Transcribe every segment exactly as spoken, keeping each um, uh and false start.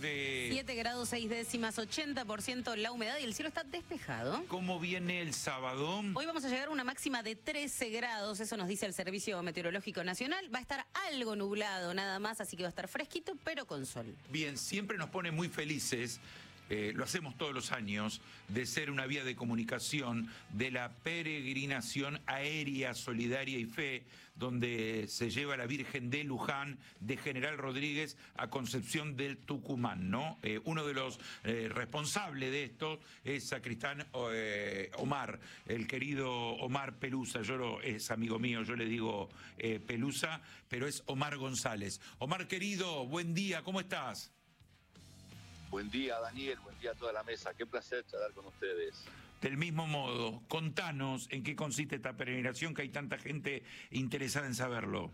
tarde. siete grados seis décimas, ochenta por ciento la humedad y el cielo está despejado. ¿Cómo viene el sábado? Hoy vamos a llegar a una máxima de trece grados, eso nos dice el Servicio Meteorológico Nacional. Va a estar algo nublado nada más, así que va a estar fresquito, pero con sol. Bien, siempre nos pone muy felices. Eh, lo hacemos todos los años, de ser una vía de comunicación de la peregrinación aérea, solidaria y fe, donde se lleva la Virgen de Luján, de General Rodríguez a Concepción del Tucumán, ¿no? Eh, uno de los eh, responsables de esto es Sacristán eh, Omar, el querido Omar Pelusa. Yo lo, es amigo mío, yo le digo eh, Pelusa, pero es Omar González. Omar, querido, buen día, ¿cómo estás? Buen día, Daniel, buen día a toda la mesa. Qué placer charlar con ustedes. Del mismo modo, contanos en qué consiste esta peregrinación, que hay tanta gente interesada en saberlo.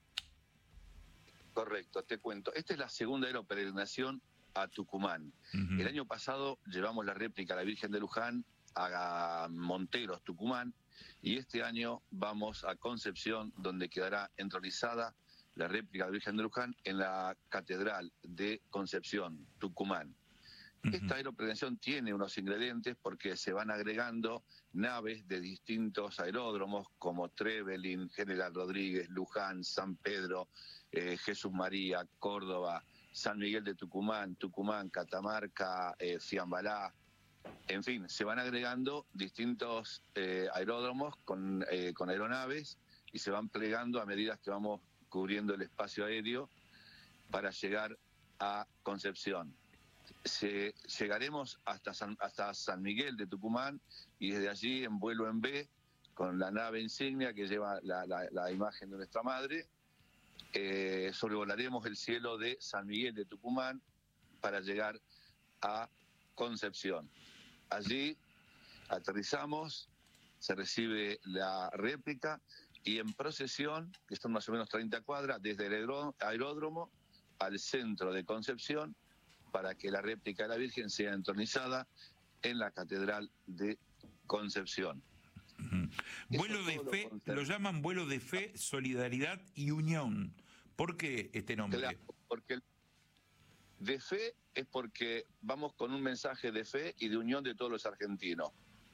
Correcto, te cuento. Esta es la segunda aeroperegrinación a Tucumán. Uh-huh. El año pasado llevamos la réplica a la Virgen de Luján a Monteros, Tucumán, y este año vamos a Concepción, donde quedará entronizada la réplica de la Virgen de Luján en la Catedral de Concepción, Tucumán. Uh-huh. Esta aeroperegrinación tiene unos ingredientes porque se van agregando naves de distintos aeródromos como Trevelin, General Rodríguez, Luján, San Pedro, eh, Jesús María, Córdoba, San Miguel de Tucumán, Tucumán, Catamarca, eh, Fiambalá. En fin, se van agregando distintos eh, aeródromos con, eh, con aeronaves y se van plegando a medida que vamos cubriendo el espacio aéreo para llegar a Concepción. Se, llegaremos hasta San, hasta San Miguel de Tucumán y desde allí en vuelo en B, con la nave insignia que lleva la, la, la imagen de nuestra madre, eh, sobrevolaremos el cielo de San Miguel de Tucumán para llegar a Concepción. Allí aterrizamos, se recibe la réplica y en procesión, que son más o menos treinta cuadras, desde el aeródromo al centro de Concepción, para que la réplica de la Virgen sea entronizada en la Catedral de Concepción. Uh-huh. Vuelo de fe, lo, lo llaman vuelo de fe, solidaridad y unión. ¿Por qué este nombre? Claro, porque el de fe es porque vamos con un mensaje de fe y de unión de todos los argentinos.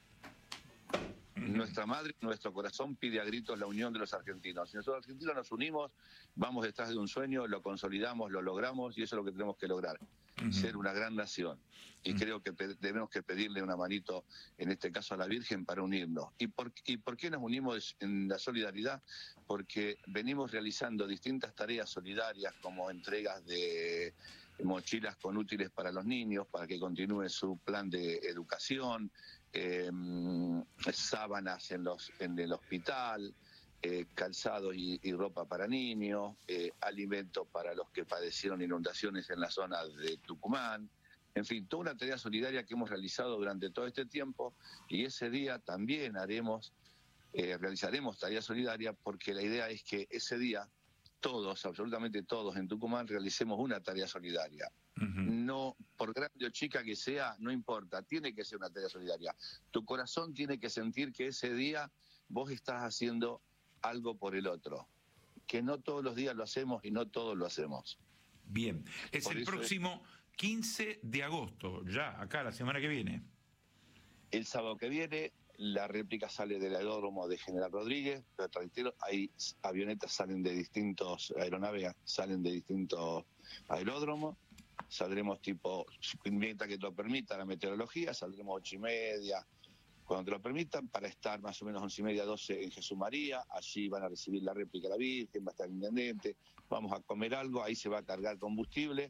Nuestra madre, nuestro corazón pide a gritos la unión de los argentinos. Si nosotros argentinos nos unimos, vamos detrás de un sueño, lo consolidamos, lo logramos y eso es lo que tenemos que lograr, uh-huh. ser una gran nación. Y uh-huh. creo que tenemos que pedirle una manito, en este caso a la Virgen, para unirnos. ¿Y por, y por qué nos unimos en la solidaridad? Porque venimos realizando distintas tareas solidarias como entregas de mochilas con útiles para los niños, para que continúe su plan de educación, Eh, sábanas en los en el hospital, eh, calzado y, y ropa para niños, eh, alimento para los que padecieron inundaciones en la zona de Tucumán, en fin, toda una tarea solidaria que hemos realizado durante todo este tiempo y ese día también haremos, eh, realizaremos tarea solidaria porque la idea es que ese día todos, absolutamente todos en Tucumán realicemos una tarea solidaria. Uh-huh. No, por grande o chica que sea, no importa, tiene que ser una tarea solidaria. Tu corazón tiene que sentir que ese día vos estás haciendo algo por el otro, que no todos los días lo hacemos y no todos lo hacemos. Bien, es por el próximo es... quince de agosto, ya, acá, la semana que viene. El sábado que viene, la réplica sale del aeródromo de General Rodríguez, pero reitero, hay avionetas salen de distintos, aeronaves salen de distintos aeródromos, saldremos tipo, mientras que te lo permita la meteorología, saldremos ocho y media, cuando te lo permitan, para estar más o menos once y media, doce en Jesús María, allí van a recibir la réplica de la Virgen, va a estar el intendente, vamos a comer algo, ahí se va a cargar combustible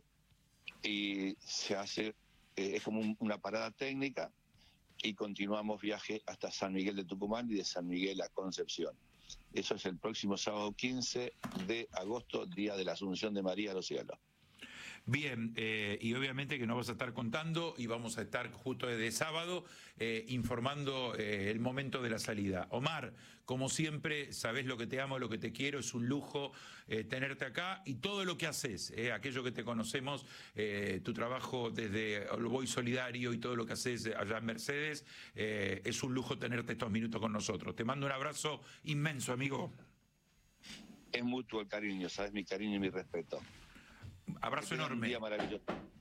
y se hace, eh, es como un, una parada técnica, y continuamos viaje hasta San Miguel de Tucumán y de San Miguel a Concepción. Eso es el próximo sábado quince de agosto, día de la Asunción de María a los cielos. Bien, eh, y obviamente que nos vas a estar contando y vamos a estar justo desde sábado eh, informando eh, el momento de la salida. Omar, como siempre, sabés lo que te amo, lo que te quiero, es un lujo eh, tenerte acá y todo lo que haces, eh, aquello que te conocemos, eh, tu trabajo desde el Voy Solidario y todo lo que haces allá en Mercedes, eh, es un lujo tenerte estos minutos con nosotros. Te mando un abrazo inmenso, amigo. Es mutuo el cariño, sabes, mi cariño y mi respeto. Abrazo enorme. Un día maravilloso.